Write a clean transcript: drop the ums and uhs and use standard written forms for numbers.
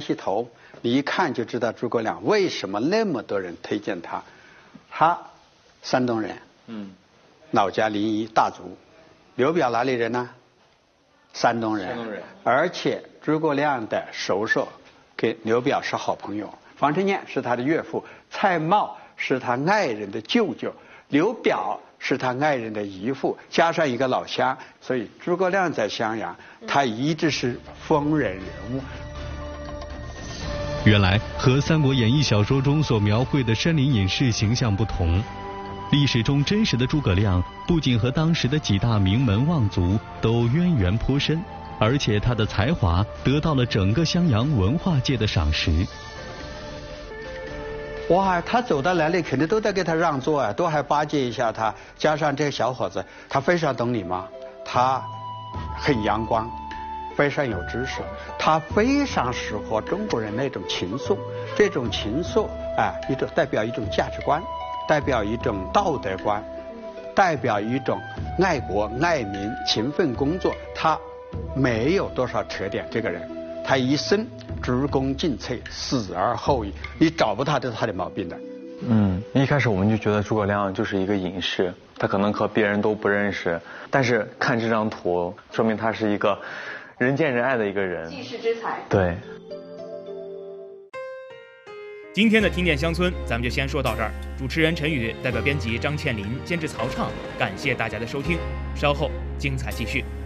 剃头，你一看就知道诸葛亮为什么那么多人推荐他。他山东人，老家临沂大族。刘表哪里人呢？山东人。而且诸葛亮的叔叔跟刘表是好朋友，房承彦是他的岳父，蔡瑁是他爱人的舅舅，刘表是他爱人的姨父，加上一个老乡，所以诸葛亮在襄阳，他一直是风人人物。 原来和《三国演义》小说中所描绘的山林隐士形象不同，历史中真实的诸葛亮不仅和当时的几大名门望族都渊源颇深，而且他的才华得到了整个襄阳文化界的赏识。 哇，他走到哪里肯定都得给他让座啊，都还巴结一下他。加上这个小伙子，他非常懂礼貌，他很阳光，非常有知识，他非常适合中国人那种情愫。这种情愫一种代表一种价值观，代表一种道德观，代表一种爱国爱民、勤奋工作。他没有多少特点，这个人他一生鞠躬尽瘁，死而后已，你找不到他的毛病的。 一开始我们就觉得诸葛亮就是一个隐士，他可能和别人都不认识，但是看这张图，说明他是一个人见人爱的一个人， 济世之才。 对。 今天的听点乡村咱们就先说到这儿。主持人陈宇，代表编辑张倩林，监制曹畅，感谢大家的收听，稍后精彩继续。